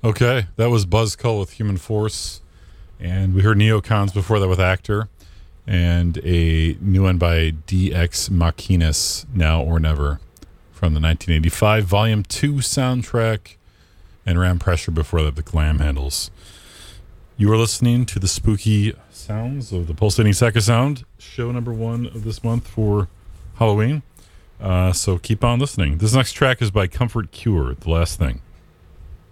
Okay, that was Buzzcull with Human Force, and we heard Neocons before that with Actor, and a new one by DX Machinis, Now or Never, from the 1985 Volume 2 soundtrack, and Ram Pressure before that, the Glam Handles. You are listening to the spooky sounds of the Pulsating Sack of Sound, show number 1 of this month for Halloween. So keep on listening. This next track is by Comfort Cure, The Last Thing.